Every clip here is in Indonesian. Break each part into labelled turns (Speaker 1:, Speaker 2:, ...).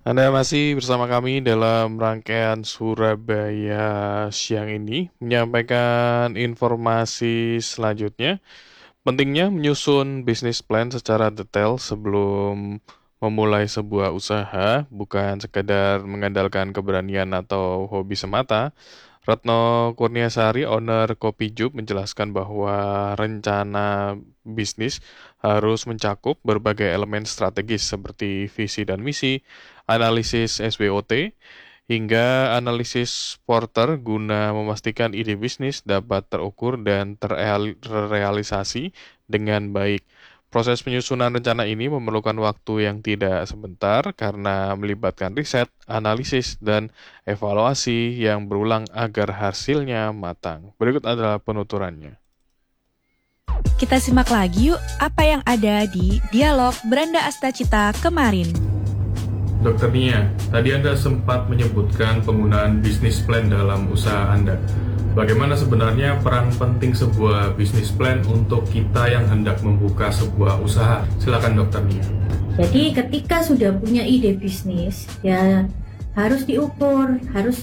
Speaker 1: Anda masih bersama kami dalam rangkaian Surabaya siang ini menyampaikan informasi selanjutnya. Pentingnya menyusun bisnis plan secara detail sebelum memulai sebuah usaha, bukan sekadar mengandalkan keberanian atau hobi semata. Retno Kurniasari, owner Kopi Jub, menjelaskan bahwa rencana bisnis harus mencakup berbagai elemen strategis seperti visi dan misi, analisis SWOT, hingga analisis Porter guna memastikan ide bisnis dapat terukur dan terrealisasi dengan baik. Proses penyusunan rencana ini memerlukan waktu yang tidak sebentar karena melibatkan riset, analisis, dan evaluasi yang berulang agar hasilnya matang. Berikut adalah penuturannya.
Speaker 2: Kita simak lagi yuk apa yang ada di dialog Beranda Astacita kemarin.
Speaker 1: Dr. Nia, tadi Anda sempat menyebutkan penggunaan bisnis plan dalam usaha Anda. Bagaimana sebenarnya peran penting sebuah bisnis plan untuk kita yang hendak membuka sebuah usaha? Silakan Dr. Nia.
Speaker 3: Jadi ketika sudah punya ide bisnis, ya harus diukur, harus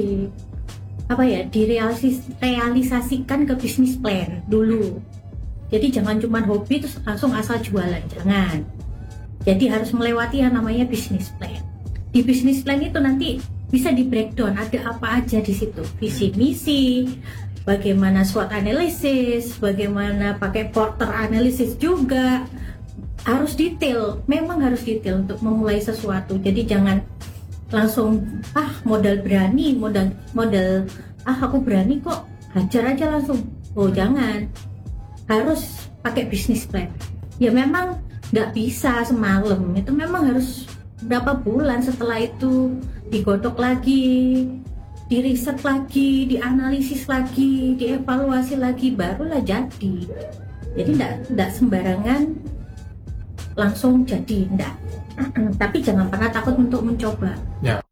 Speaker 3: direalisasikan ke bisnis plan dulu. Jadi jangan cuma hobi terus langsung asal jualan, jangan. Jadi harus melewati yang namanya bisnis plan. Di bisnis plan itu nanti bisa di breakdown, ada apa aja di situ, visi misi, bagaimana SWOT analysis, bagaimana pakai Porter analysis juga, harus detail, memang harus detail untuk memulai sesuatu. Jadi jangan langsung modal berani, modal aku berani kok, hajar aja langsung. Oh jangan, harus pakai bisnis plan. Ya memang nggak bisa semalam, itu memang harus berapa bulan setelah itu digodok lagi, diriset lagi, dianalisis lagi, dievaluasi lagi, barulah jadi. Jadi enggak sembarangan langsung jadi, enggak. Tapi jangan pernah takut untuk mencoba.
Speaker 1: Ya,